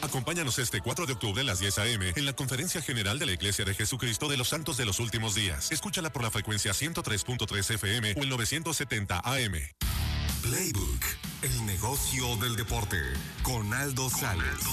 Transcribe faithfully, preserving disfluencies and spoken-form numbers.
Acompáñanos este cuatro de octubre a las diez a eme en la Conferencia General de la Iglesia de Jesucristo de los Santos de los Últimos Días. Escúchala por la frecuencia ciento tres punto tres efe eme o el novecientos setenta a eme. Playbook, el negocio del deporte, con Aldo Sales.